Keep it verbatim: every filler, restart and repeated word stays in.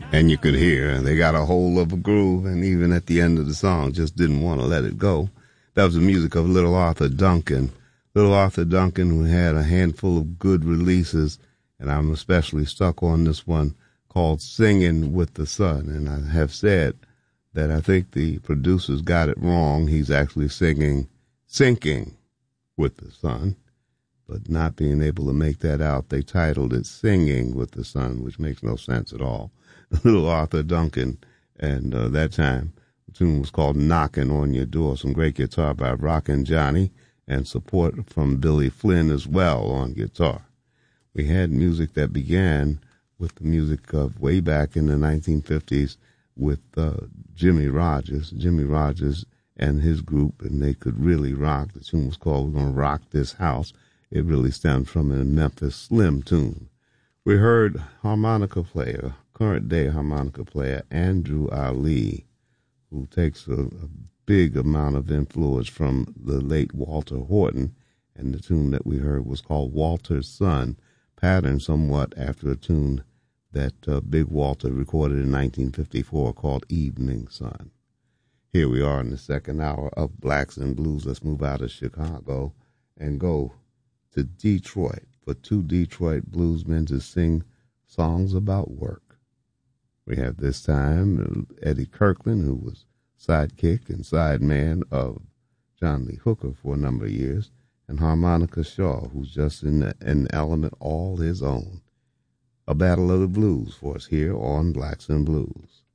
And you could hear they got a hold of a groove, and even at the end of the song, just didn't want to let it go. That was the music of Little Arthur Duncan. Little Arthur Duncan, who had a handful of good releases, and I'm especially stuck on this one called Singing with the Sun. And I have said that I think the producers got it wrong. He's actually singing Sinking with the Sun, but not being able to make that out, they titled it Singing with the Sun, which makes no sense at all. Little Arthur Duncan, and uh, that time the tune was called Knocking on Your Door. Some great guitar by Rockin' Johnny, and support from Billy Flynn as well on guitar. We had music that began with the music of way back in the nineteen fifties with uh, Jimmy Rogers, Jimmy Rogers and his group, and they could really rock. The tune was called We're Gonna Rock This House. It really stemmed from a Memphis Slim tune. We heard harmonica player, current day harmonica player Andrew Ali, who takes a, a big amount of influence from the late Walter Horton, and the tune that we heard was called Walter's Son, patterned somewhat after a tune that uh, Big Walter recorded in nineteen fifty-four called Evening Sun. Here we are in the second hour of Blacks and Blues. Let's move out of Chicago and go to Detroit for two Detroit bluesmen to sing songs about work. We have this time Eddie Kirkland, who was sidekick and sideman of John Lee Hooker for a number of years, and Harmonica Shaw, who's just in an element all his own. A battle of the blues for us here on Blacks and Blues.